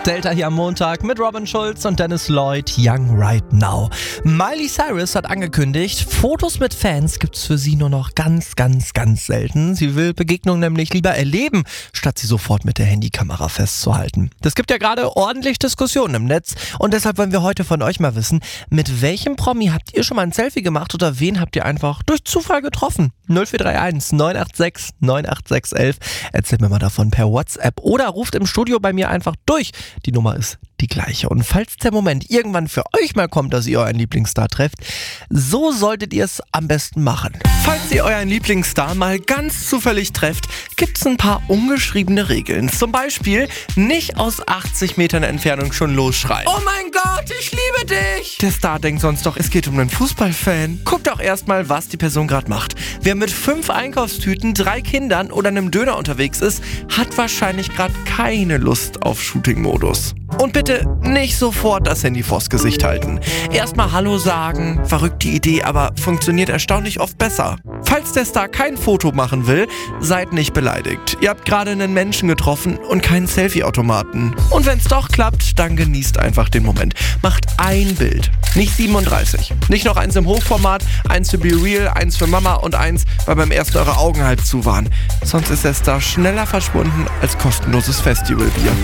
Delta hier am Montag mit Robin Schulz und Dennis Lloyd, Young Right Now. Miley Cyrus hat angekündigt, Fotos mit Fans gibt's für sie nur noch ganz selten. Sie will Begegnungen nämlich lieber erleben, statt sie sofort mit der Handykamera festzuhalten. Das gibt ja gerade ordentlich Diskussionen im Netz und deshalb wollen wir heute von euch mal wissen, mit welchem Promi habt ihr schon mal ein Selfie gemacht oder wen habt ihr einfach durch Zufall getroffen? 0431 986 98611. Erzählt mir mal davon per WhatsApp oder ruft im Studio bei mir einfach durch. Die Nummer ist die gleiche. Und falls der Moment irgendwann für euch mal kommt, dass ihr euren Lieblingsstar trefft, so solltet ihr es am besten machen. Falls ihr euren Lieblingsstar mal ganz zufällig trefft, gibt es ein paar ungeschriebene Regeln. Zum Beispiel nicht aus 80 Metern Entfernung schon losschreien. Oh mein Gott, ich liebe dich! Der Star denkt sonst doch, es geht um einen Fußballfan. Guckt auch erstmal, was die Person gerade macht. Wer mit 5 Einkaufstüten, 3 Kindern oder einem Döner unterwegs ist, hat wahrscheinlich gerade keine Lust auf Shooting-Modus. Und bitte nicht sofort das Handy vors Gesicht halten. Erstmal Hallo sagen, verrückte Idee, aber funktioniert erstaunlich oft besser. Falls der Star kein Foto machen will, seid nicht beleidigt. Ihr habt gerade einen Menschen getroffen und keinen Selfie-Automaten. Und wenn es doch klappt, dann genießt einfach den Moment. Macht ein Bild, nicht 37. Nicht noch eins im Hochformat, eins für Be Real, eins für Mama und eins, weil beim ersten eure Augen halb zu waren. Sonst ist der Star schneller verschwunden als kostenloses Festivalbier.